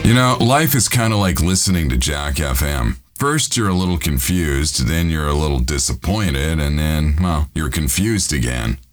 Life is kind of like listening to Jack FM. First, you're a little confused, then you're a little disappointed, and then, well, you're confused again.